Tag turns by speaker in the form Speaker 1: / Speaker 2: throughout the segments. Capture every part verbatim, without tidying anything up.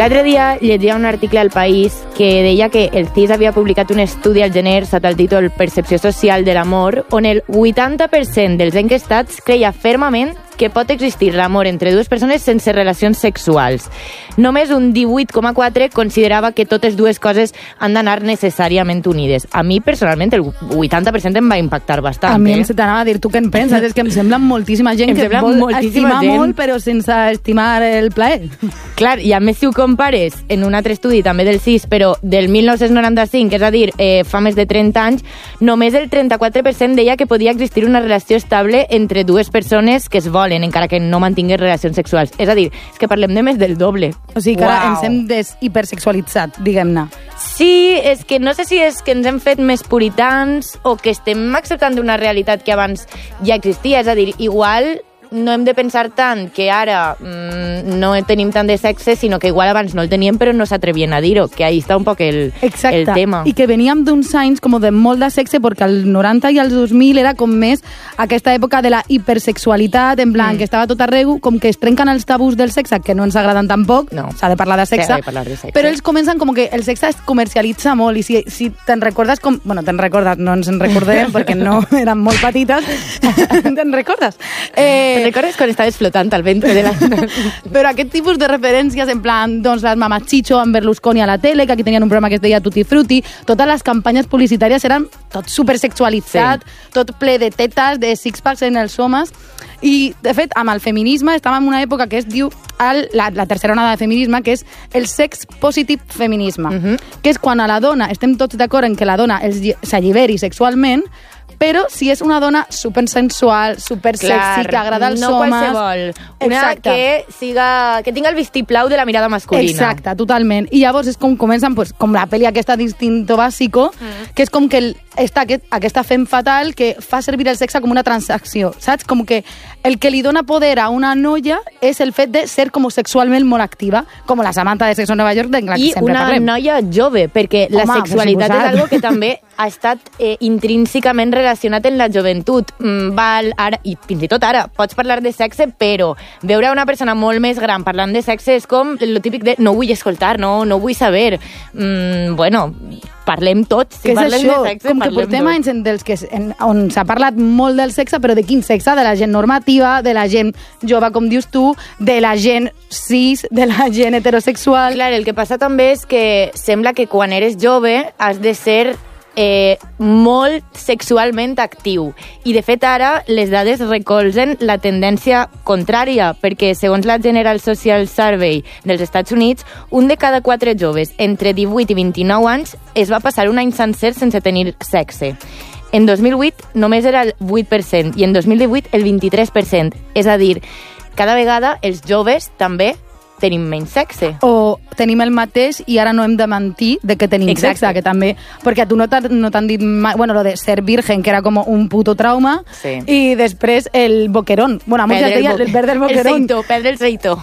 Speaker 1: L'altre dia llegia un article al País que deia que el C I S havia publicat un estudi al gener sota el títol Percepció social de l'amor, on el vuitanta per cent dels enquestats creia fermament que pot existir l'amor entre dues persones sense relacions sexuals. Només un divuit coma quatre considerava que totes dues coses han d'anar necessàriament unides. A mi, personalment, el vuitanta per cent em va impactar bastant.
Speaker 2: A mi
Speaker 1: eh?
Speaker 2: em se t'anava a dir, tu què en penses? És que em sembla moltíssima gent
Speaker 1: em
Speaker 2: que vol estimar
Speaker 1: gent.
Speaker 2: molt, però sense estimar el plaer.
Speaker 1: Clar, i a més si ho compares en un altre estudi, també del C I S, però del mil nou-cents noranta-cinc, és a dir, eh, fa més de trenta anys, només el trenta-quatre per cent deia que podia existir una relació estable entre dues persones que es volen, encara que no mantinguin relacions sexuals. És a dir, és que parlem de més del doble.
Speaker 2: O sigui que ara ens hem deshipersexualitzat, diguem-ne.
Speaker 1: Sí, és que no sé si és que ens hem fet més puritans o que estem acceptant una realitat que abans ja existia. És a dir, igual no hem de pensar tant que ara mmm, no tenim tant de sexe, sinó que igual abans no el teníem però no s'atrevien a dir-ho, que ahí està un poc el, el tema.
Speaker 2: I que veníem d'uns anys com de molt de sexe, perquè al noranta i als dos mil era com més aquesta època de la hipersexualitat, en plan, mm. que estava tot arreu, com que es trenquen els tabús del sexe, que no ens agraden tampoc,
Speaker 1: no.
Speaker 2: s'ha de parlar de sexe,
Speaker 1: de parlar de sexe,
Speaker 2: però ells comencen com que el sexe es comercialitza molt, i si, si te'n recordes com... Bueno, te'n recordes, no ens en recordem, perquè no érem molt petites. Te'n recordes?
Speaker 1: Eh, Te'n recordes quan estaves flotant al ventre de la...
Speaker 2: Però aquest tipus de referències, en plan, doncs, les mames Chicho amb Berlusconi a la tele, que aquí tenien un programa que es deia Tutti Frutti, totes les campanyes publicitàries eren tot supersexualitzat, sí. tot ple de tetes, de six-packs en els homes, i, de fet, amb el feminisme estàvem en una època que es diu el, la, la tercera onada de feminisme, que és el sex positive feminisme, uh-huh. que és quan a la dona, estem tots d'acord en que la dona s'alliberi sexualment, però si és una dona supersensual, supersexy, que agrada als
Speaker 1: no
Speaker 2: homes...
Speaker 1: No qualsevol. Una Exacte. que siga que tinga el vistiplau de la mirada masculina.
Speaker 2: Exacte, totalment. I llavors és com comencen, pues, com la pel·li aquesta d'Instinto Básico, mm. que és com que el, està aquest, aquesta femme fatal que fa servir el sexe com una transacció, saps? Com que el que li dona poder a una noia és el fet de ser com sexualment molt activa, com la Samantha de Sexo en Nova York, de la que
Speaker 1: I
Speaker 2: sempre parlem.
Speaker 1: I una noia jove, perquè Home, la sexualitat és algo que també ha estat eh, intrínsecament relacionat en la joventut. Mm, val, ara, i fins i tot ara, pots parlar de sexe, però veure una persona molt més gran parlant de sexe és com el típic de no vull escoltar, no, no vull saber. Mm, bueno, parlem tots. Si
Speaker 2: que és
Speaker 1: parlem
Speaker 2: això,
Speaker 1: de sexe,
Speaker 2: com que portem
Speaker 1: tots.
Speaker 2: anys en, dels que, en, on s'ha parlat molt del sexe, però de quin sexe? De la gent normativa, de la gent jove, com dius tu, de la gent cis, de la gent heterosexual...
Speaker 1: Clar, el que passa també és que sembla que quan eres jove has de ser eh, molt sexualment actiu. I, de fet, ara les dades recolzen la tendència contrària, perquè, segons la General Social Survey dels Estats Units, un de cada quatre joves entre divuit i vint-i-nou anys es va passar un any sencer sense tenir sexe. En dos mil vuit només era el vuit per cent i en dos mil divuit el vint-i-tres per cent. És a dir, cada vegada els joves també tenim menys sexe.
Speaker 2: O tenim el mateix i ara no hem de mentir de que tenim Exacte. sexe, que també... Perquè a tu no t'han no dit mai... Bueno, lo de ser virgen, que era com un puto trauma,
Speaker 1: sí.
Speaker 2: i després el boquerón. Bueno, a muchos ja deia el perdre el boquerón.
Speaker 1: El seito, perdre el seito.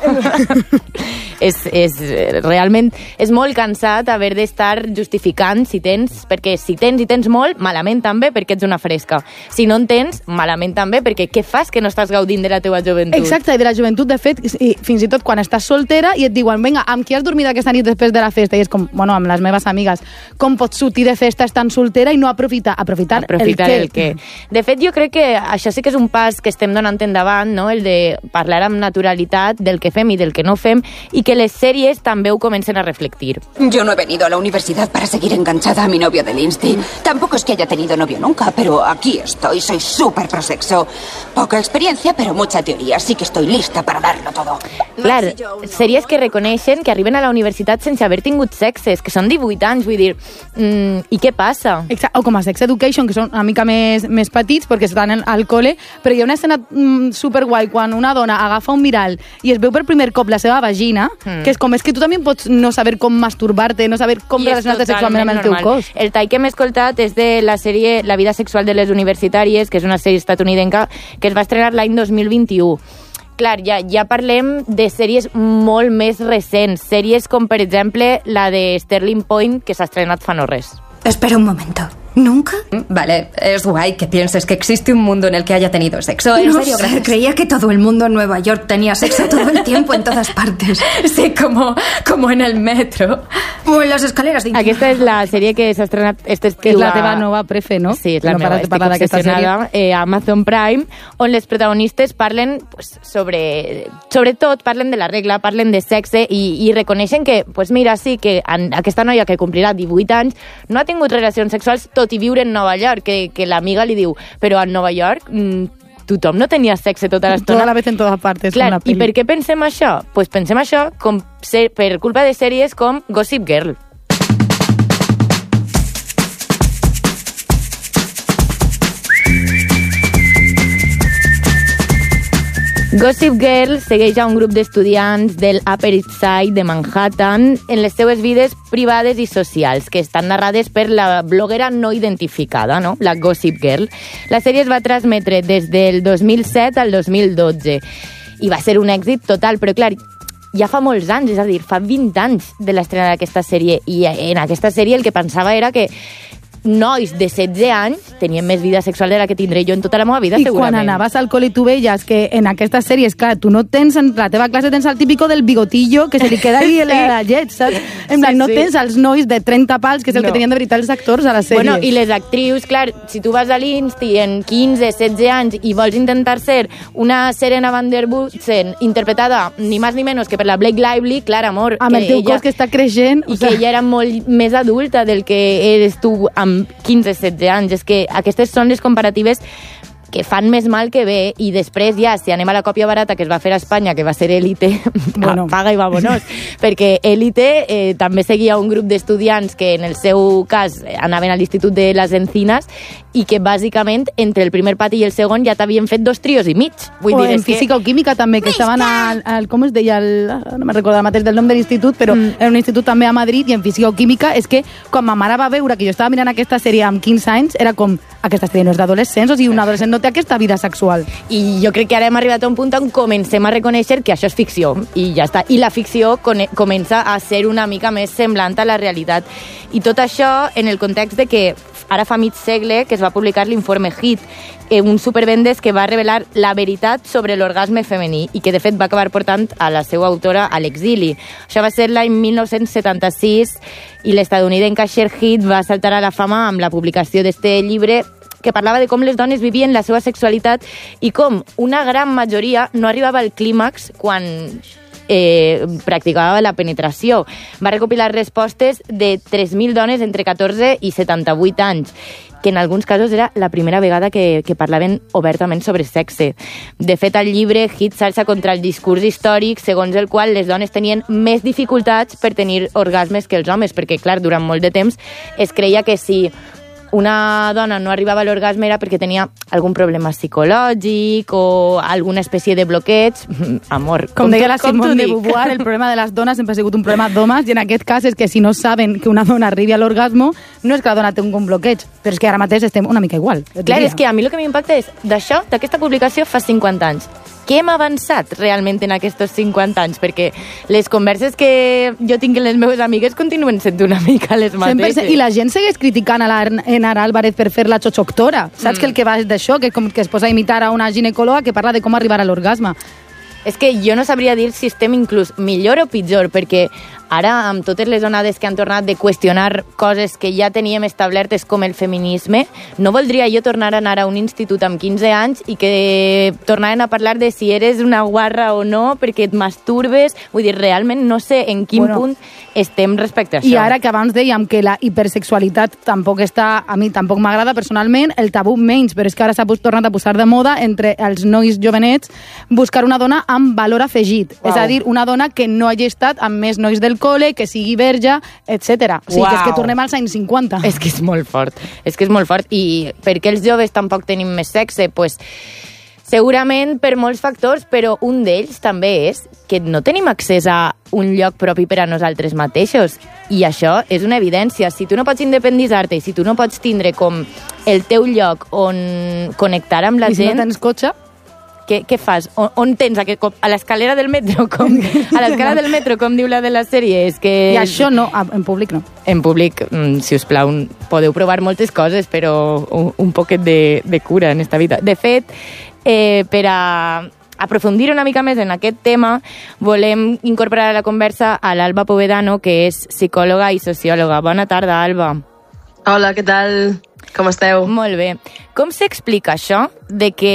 Speaker 1: és, és, realment és molt cansat haver d'estar justificant si tens, perquè si tens i tens molt, malament també, perquè ets una fresca. Si no en tens, malament també, perquè què fas que no estàs gaudint de la teva joventut?
Speaker 2: Exacte, i de la joventut, de fet, i fins i tot quan estàs soltera i et diuen, vinga, amb qui has dormit aquesta nit després de la festa? I és com, bueno, amb les meves amigues. Com pots sortir de festa estant soltera i no aprofitar? Aprofitar,
Speaker 1: aprofitar
Speaker 2: el,
Speaker 1: el què. De fet, jo crec que això sí que és un pas que estem donant endavant, no? El de parlar amb naturalitat del que fem i del que no fem, i que les sèries també ho comencen a reflectir.
Speaker 3: Yo no he venido a la universidad para seguir enganchada a mi novio del Insti. Tampoco es que haya tenido novio nunca, pero aquí estoy, soy súper prosexo. Poca experiencia, pero mucha teoría, así que estoy lista para darlo todo.
Speaker 1: Clar, sèries que reconeixen que arriben a la universitat sense haver tingut sexes, que són divuit anys, vull dir, mm, i què passa?
Speaker 2: Exacte, o com a Sex Education, que són una mica més, més petits, perquè estan al col·le, però hi ha una escena mm, superguai quan una dona agafa un mirall i es veu per primer cop la seva vagina, mm. que és com, és que tu també pots no saber com masturbar-te, no saber com relacionar-te sexualment amb el teu cos.
Speaker 1: El tall que hem escoltat és de la sèrie La vida sexual de les universitàries, que és una sèrie estatunidenca que es va estrenar l'any dos mil vint-i-u. Clar, ja, ja parlem de sèries molt més recents, sèries com, per exemple, la de Sterling Point, que s'ha estrenat fa no res.
Speaker 4: Espera un momento. ¿Nunca?
Speaker 5: Vale, es guay que pienses que existe un mundo en el que haya tenido sexo. En
Speaker 4: No
Speaker 5: serio,
Speaker 4: sé,
Speaker 5: gracias.
Speaker 4: creía que todo el mundo en Nueva York tenía sexo todo el tiempo en todas partes.
Speaker 5: Sí, como, como en el metro.
Speaker 4: O en las escaleres de
Speaker 1: Aquesta és la sèrie que s'ha estrenat... Este
Speaker 2: Que és la teva nova prefe, no?
Speaker 1: Sí, és la
Speaker 2: no
Speaker 1: meva,
Speaker 2: pares de
Speaker 1: estic
Speaker 2: parlar d'aquesta
Speaker 1: obsessionada, eh, a Amazon Prime, on les protagonistes parlen pues, sobre... Sobretot parlen de la regla, parlen de sexe i, i reconeixen que, pues mira, sí, que en, aquesta noia que complirà divuit anys no ha tingut relacions sexuals tot i viure en Nova York, que, que l'amiga li diu, però a Nova York mmm, tothom no tenia sexe tota l'estona.
Speaker 2: Toda la vez en todas partes.
Speaker 1: Clar, i per què pensem això? Pues pensem això com ser, per culpa de sèries com Gossip Girl. Gossip Girl segueix a un grup d'estudiants del Upper East Side de Manhattan en les seues vides privades i socials, que estan narrades per la bloguera no identificada, no? La Gossip Girl. La sèrie es va transmetre des del dos mil set al dos mil dotze i va ser un èxit total, però clar, ja fa molts anys, és a dir, fa vint anys de l'estrena d'aquesta sèrie, i en aquesta sèrie el que pensava era que nois de setze anys tenien més vida sexual de la que tindré jo en tota la meva vida,
Speaker 2: I
Speaker 1: segurament.
Speaker 2: quan anaves al col·le tu veies que en aquestes sèries, clar, tu no tens, en la teva classe tens el típico del bigotillo que se li queda ahí sí. la, la llet, saps? En plan,
Speaker 1: Sí,
Speaker 2: no
Speaker 1: sí.
Speaker 2: tens els nois de trenta pals, que és el
Speaker 1: No.
Speaker 2: que tenien de veritat els actors a la sèrie.
Speaker 1: Bueno, i les actrius, clar, si tu vas a l'Insti en quinze, setze anys i vols intentar ser una Serena van der Woodsen interpretada ni més ni menys que per la Blake Lively, clar, amor,
Speaker 2: amb el
Speaker 1: que
Speaker 2: teu
Speaker 1: ella,
Speaker 2: cos que està creixent...
Speaker 1: i que ella era molt més adulta del que eres tu amb quinze, setze anys. És que aquestes són les comparatives que fan més mal que bé, i després ja, si anem a la còpia barata que es va fer a Espanya, que va ser Élite, bueno. paga i vámonos, perquè Élite eh, també seguia un grup d'estudiants que en el seu cas anaven a l'Institut de les Encinas i que bàsicament entre el primer pati i el segon ja t'havien fet dos trios i mig. Vull
Speaker 2: o
Speaker 1: dir,
Speaker 2: en
Speaker 1: és
Speaker 2: física
Speaker 1: que...
Speaker 2: o química també, que estaven al, al com es deia, el, no me'n recordo el mateix del nom de l'institut, però mm. era un institut també a Madrid, i en física o química és que quan ma mare va veure que jo estava mirant aquesta sèrie amb quinze anys, era com, aquesta sèrie no és d'adolescents, o sigui, un adolescent no té aquesta vida sexual.
Speaker 1: I jo crec que ara hem arribat a un punt on comencem a reconèixer que això és ficció, i ja està. I la ficció comença a ser una mica més semblant a la realitat. I tot això en el context de que ara fa mig segle que es va publicar l'informe Hit, eh, un supervendes que va revelar la veritat sobre l'orgasme femení i que de fet va acabar portant a la seva autora a l'exili. Això va ser l'any mil nou-cents setanta-sis i l'estadounidenca Cher Hit va saltar a la fama amb la publicació d'este llibre que parlava de com les dones vivien la seva sexualitat i com una gran majoria no arribava al clímax quan eh, practicava la penetració. Va recopilar respostes de tres mil dones entre catorze i setanta-vuit anys, que en alguns casos era la primera vegada que, que parlaven obertament sobre sexe. De fet, al llibre Hit s'alça contra el discurs històric segons el qual les dones tenien més dificultats per tenir orgasmes que els homes, perquè, clar, durant molt de temps es creia que si una dona no arribava a l'orgasme era perquè tenia algun problema psicològic o alguna espècie de bloqueig. Amor,
Speaker 2: com, com deia la Simone de
Speaker 1: dic?
Speaker 2: Beauvoir, el problema de les dones sempre ha sigut un problema d'homes, i en aquest cas és que si no saben que una dona arribi a l'orgasme, no és que la dona té un bloqueig, però és que ara mateix estem una mica igual.
Speaker 1: Clar, és que a mi el que m'impacta és d'això, d'aquesta publicació fa cinquanta anys. Què hem avançat realment en aquests cinquanta anys? Perquè les converses que jo tinc amb les meves amigues continuen sent una mica les mateixes.
Speaker 2: I la gent segueix criticant a la Enara Álvarez per fer la xoxoctora. Saps mm. que el que va d'això, que, com que es posa a imitar a una ginecòloga que parla de com arribar a l'orgasme.
Speaker 1: És que jo no sabria dir si estem inclús millor o pitjor, perquè ara, amb totes les onades que han tornat de qüestionar coses que ja teníem establertes com el feminisme, no voldria jo tornar a anar a un institut amb quinze anys i que tornaven a parlar de si eres una guarra o no, perquè et masturbes. Vull dir, realment no sé en quin bueno, punt estem respecte a això.
Speaker 2: I ara que abans dèiem que la hipersexualitat tampoc està, a mi tampoc m'agrada personalment, el tabú menys, però és que ara s'ha tornat a posar de moda entre els nois jovenets buscar una dona amb valor afegit. Wow. És a dir, una dona que no hagi estat amb més nois del col·le, que sigui verge, etcètera. O sigui, wow. que és que tornem als anys cinquanta.
Speaker 1: És que és molt fort. És que és molt fort. I per què els joves tampoc tenim més sexe? Pues, segurament per molts factors, però un d'ells també és que no tenim accés a un lloc propi per a nosaltres mateixos. I això és una evidència. Si tu no pots independitzar-te i si tu no pots tindre com el teu lloc on connectar amb la
Speaker 2: I
Speaker 1: gent...
Speaker 2: I si no tens cotxe?
Speaker 1: Què, què fas? On, on tens? Aquest cop? A l'escalera del metro? Com, a l'escala del metro, com diu la de la sèrie? És que...
Speaker 2: I això no, en públic no.
Speaker 1: en públic, si us plau, podeu provar moltes coses, però un, un poquet de, de cura en esta vida. De fet, eh, per a aprofundir una mica més en aquest tema, volem incorporar a la conversa a l'Alba Povedano, que és psicòloga i sociòloga. Bona tarda, Alba.
Speaker 6: Hola, què tal? Com esteu?
Speaker 1: Molt bé. Com s'explica això de que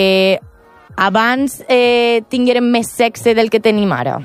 Speaker 1: abans eh, tinguérem més sexe del que tenim ara?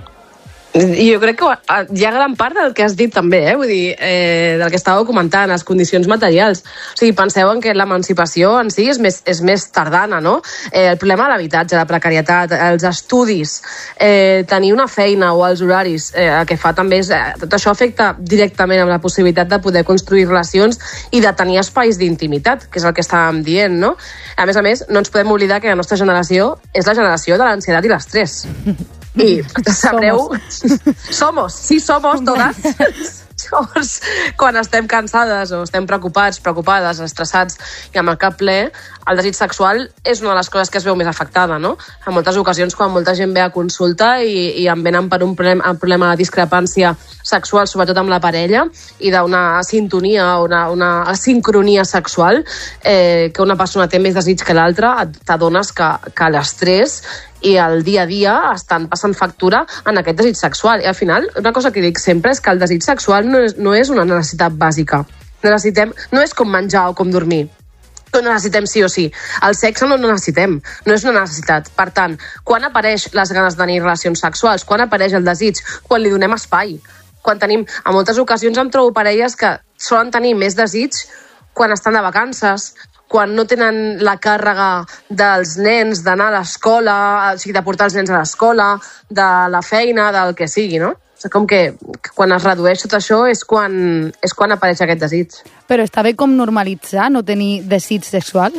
Speaker 6: Jo crec que hi ha gran part del que has dit també, eh? Vull dir, eh, del que estàveu comentant, les condicions materials. O sigui, penseu en que l'emancipació en si és més, és més tardana, no? Eh, el problema de l'habitatge, la precarietat, els estudis, eh, tenir una feina o els horaris, eh, el que fa també és... Eh, tot això afecta directament amb la possibilitat de poder construir relacions i de tenir espais d'intimitat, que és el que estàvem dient, no? A més a més, no ens podem oblidar que la nostra generació és la generació de l'ansietat i l'estrès. I sabreu... Somos, sí somos todas. Llavors, quan estem cansades o estem preocupats, preocupades, estressats i amb el cap ple, el desig sexual és una de les coses que es veu més afectada, no? En moltes ocasions, quan molta gent ve a consulta i, i en venen per un problema, un problema de discrepància sexual, sobretot amb la parella, i d'una sintonia, una, una asincronia sexual, eh, que una persona té més desig que l'altra, t'adones que, que l'estrès i el dia a dia estan passant factura en aquest desig sexual. I al final, una cosa que dic sempre és que el desig sexual no és, no és una necessitat bàsica. Necessitem, no és com menjar o com dormir. No necessitem sí o sí. El sexe no el necessitem, no és una necessitat. Per tant, quan apareix les ganes de tenir relacions sexuals, quan apareix el desig, quan li donem espai, quan tenim... En moltes ocasions em trobo parelles que solen tenir més desig quan estan de vacances, quan no tenen la càrrega dels nens d'anar a l'escola, o sigui, de portar els nens a l'escola, de la feina, del que sigui, no? O sigui, com que quan es redueix tot això és quan, és quan apareix aquest desig.
Speaker 2: Però està bé com normalitzar no tenir desig sexual?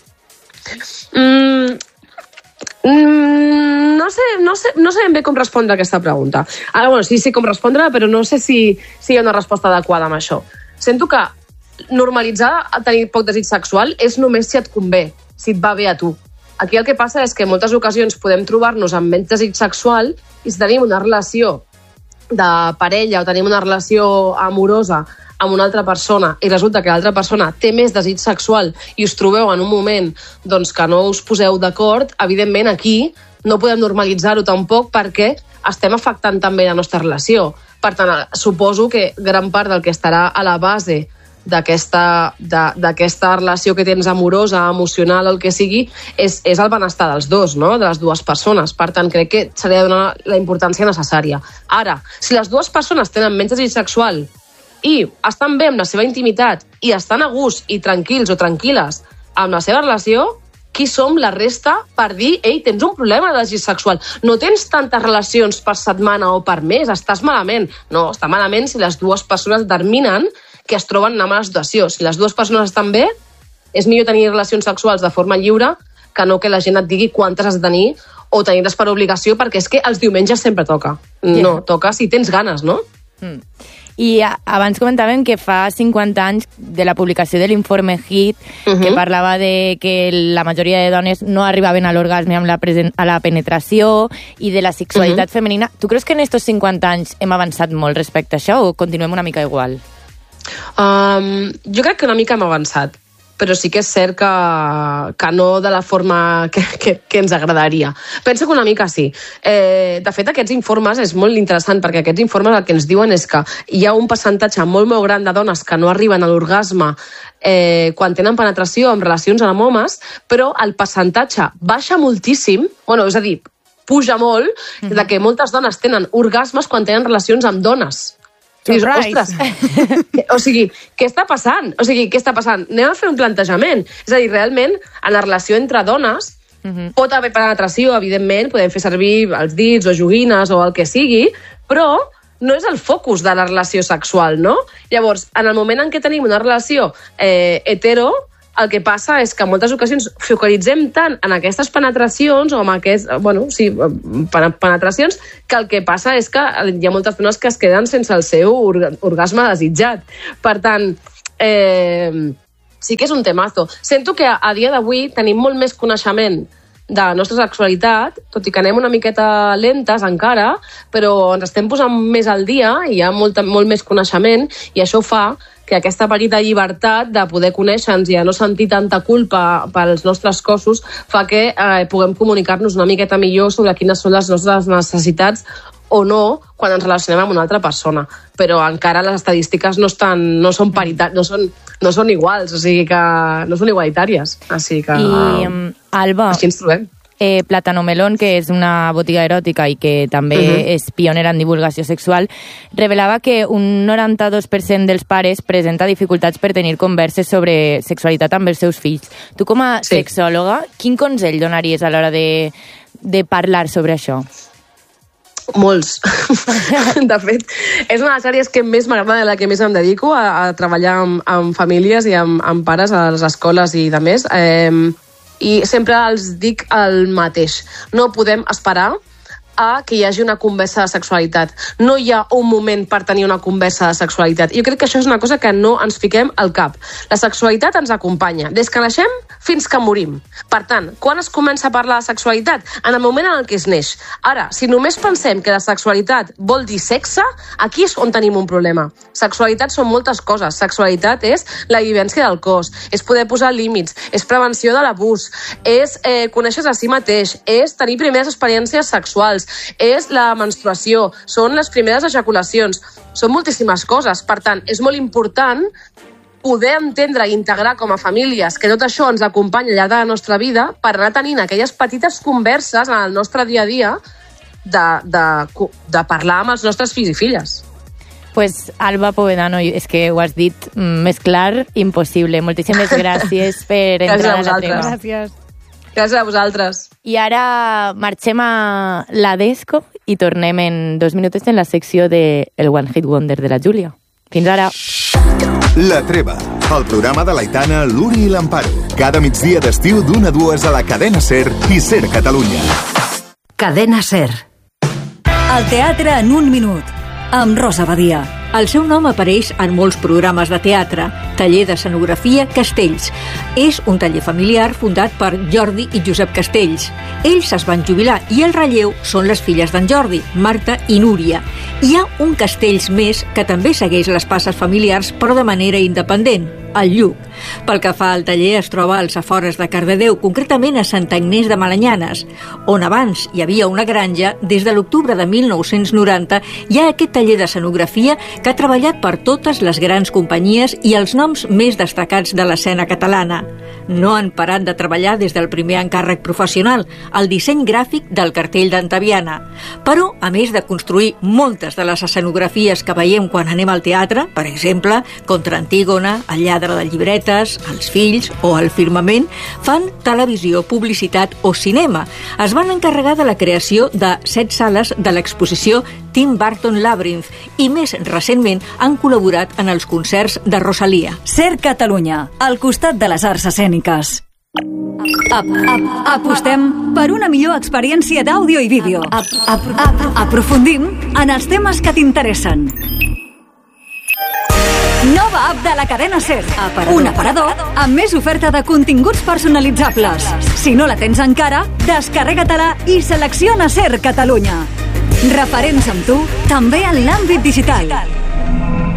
Speaker 6: Mm, mm, no sé, no sé, no sé ben bé com respondre a aquesta pregunta. Ara, bueno, sí, sí com respondre, però no sé si, si hi ha una resposta adequada amb això. Sento que normalitzar tenir poc desig sexual és només si et convé, si et va bé a tu. Aquí el que passa és que en moltes ocasions podem trobar-nos amb menys desig sexual i si tenim una relació de parella o tenim una relació amorosa amb una altra persona i resulta que l'altra persona té més desig sexual i us trobeu en un moment doncs, que no us poseu d'acord, evidentment aquí no podem normalitzar-ho tampoc perquè estem afectant també la nostra relació. Per tant, suposo que gran part del que estarà a la base d'aquesta d'aquesta relació que tens amorosa, emocional, el que sigui, és, és el benestar dels dos, no? De les dues persones. Per tant, crec que s'ha de donar la importància necessària. Ara, si les dues persones tenen menys desig sexual i estan bé amb la seva intimitat i estan a gust i tranquils o tranquil·les amb la seva relació, qui som la resta per dir, ei, tens un problema de desig sexual, no tens tantes relacions per setmana o per mes, estàs malament. No, està malament si les dues persones determinen que es troben en una mala situació. Si les dues persones estan bé, és millor tenir relacions sexuals de forma lliure que no que la gent et digui quantes has de tenir o tenir-les per obligació, perquè és que els diumenges sempre toca. No, toca si tens ganes, no?
Speaker 1: Mm. I abans comentàvem que fa cinquanta anys de la publicació de l'informe HIT, uh-huh. que parlava de que la majoria de dones no arribaven a l'orgasme amb la, presen- a la penetració i de la sexualitat uh-huh. femenina. Tu creus que en estos cinquanta anys hem avançat molt respecte a això o continuem una mica igual?
Speaker 6: Um, jo crec que una mica hem avançat, però sí que és cert que, que no de la forma que, que, que ens agradaria. Penso que una mica sí. Eh, de fet, aquests informes és molt interessant perquè aquests informes el que ens diuen és que hi ha un percentatge molt, molt gran de dones que no arriben a l'orgasme eh, quan tenen penetració amb relacions amb homes, però el percentatge baixa moltíssim, bueno, és a dir, puja molt, mm-hmm. de que moltes dones tenen orgasmes quan tenen relacions amb dones. Dius, ostres, o sigui, què està passant? O sigui, què està passant? Anem a fer un plantejament. És a dir, realment, en la relació entre dones uh-huh. pot haver penetració, evidentment, podem fer servir els dits o joguines o el que sigui, però no és el focus de la relació sexual, no? Llavors, en el moment en què tenim una relació eh, hetero, el que passa és que en moltes ocasions focalitzem tant en aquestes penetracions o en aquests, bueno, sí, penetracions, que el que passa és que hi ha moltes dones que es queden sense el seu orgasme desitjat. Per tant, eh, sí que és un temazo. Sento que a dia d'avui tenim molt més coneixement de la nostra sexualitat, tot i que anem una miqueta lentes encara, però ens estem posant més al dia i hi ha molt, molt més coneixement i això fa que aquesta petita llibertat de poder conèixer-nos i de no sentir tanta culpa pels nostres cossos fa que eh, puguem comunicar-nos una miqueta millor sobre quines són les nostres necessitats o no quan ens relacionem amb una altra persona. Però encara les estadístiques no, estan, no són paritat, no són, no són iguals, o sigui que no són igualitàries. Així que...
Speaker 1: I, um, Alba,
Speaker 6: així ens trobem.
Speaker 1: Eh, Plátano Melón, que és una botiga eròtica i que també uh-huh. és pionera en divulgació sexual, revelava que un noranta-dos per cent dels pares presenta dificultats per tenir converses sobre sexualitat amb els seus fills. Tu, com a sí. sexòloga, quin consell donaries a l'hora de, de parlar sobre això?
Speaker 6: Molts. De fet, és una de les àrees que més m'agrada, de la que més em dedico, a, a treballar amb, amb famílies i amb, amb pares a les escoles i de més. Eh, I sempre els dic el mateix. No podem esperar a que hi hagi una conversa de sexualitat. No hi ha un moment per tenir una conversa de sexualitat. Jo crec que això és una cosa que no ens fiquem al cap. La sexualitat ens acompanya des que naixem fins que morim. Per tant, quan es comença a parlar de sexualitat? En el moment en què es neix. Ara, si només pensem que la sexualitat vol dir sexe, aquí és on tenim un problema. Sexualitat són moltes coses. Sexualitat és la vivència del cos, és poder posar límits, és prevenció de l'abús, és eh, conèixer-se a si mateix, és tenir primeres experiències sexuals, és la menstruació, són les primeres ejaculacions, són moltíssimes coses. Per tant, és molt important poder entendre i integrar com a famílies que tot això ens acompanya al llarg de la nostra vida per anar tenint aquelles petites converses en el nostre dia a dia de, de, de parlar amb els nostres fills i filles.
Speaker 1: Pues Alba Povedano, és que ho has dit més clar, impossible. Moltíssimes gràcies per entrar a la treva.
Speaker 2: Gràcies.
Speaker 6: Gràcies a vosaltres.
Speaker 1: I ara marxem a la Desco i tornem en dos minutets en la secció de El One Hit Wonder de la Júlia. Fins ara.
Speaker 7: La Treva, el programa de l'Aitana, l'Uri i l'Amparo. Cada migdia d'estiu d'una a dues a la Cadena Ser i Ser Catalunya.
Speaker 8: Cadena Ser. El teatre en un minut, amb Rosa Badia. El seu nom apareix en molts programes de teatre. Taller d'Escenografia Castells. És un taller familiar fundat per Jordi i Josep Castells. Ells es van jubilar i el relleu són les filles d'en Jordi, Marta i Núria. Hi ha un Castells més que també segueix les passes familiars però de manera independent, el Lluc. Pel que fa al taller, es troba als afores de Cardedeu, concretament a Sant Agnès de Malanyanes, on abans hi havia una granja. Des de l'octubre de mil nou-cents noranta hi ha aquest taller d'escenografia que ha treballat per totes les grans companyies i els noms més destacats de l'escena catalana. No han parat de treballar des del primer encàrrec professional, el disseny gràfic del cartell d'Antaviana. Però, a més de construir moltes de les escenografies que veiem quan anem al teatre, per exemple, Contra Antígona, El lladre de llibretes, Els fills o El firmament, fan televisió, publicitat o cinema. Es van encarregar de la creació de set sales de l'exposició Tim Burton Labyrinth i més recentment han col·laborat en els concerts de Rosalia.
Speaker 9: Ser Catalunya, al costat de les arts escèniques. Ap, ap, apostem per una millor experiència d'àudio i vídeo. Ap, ap, ap, aprofundim en els temes que t'interessen. Nova app de la cadena Ser. Aparador. Un aparador amb més oferta de continguts personalitzables. Si no la tens encara, descarrega-te-la i selecciona Ser Catalunya. Referents amb tu, també en l'àmbit digital.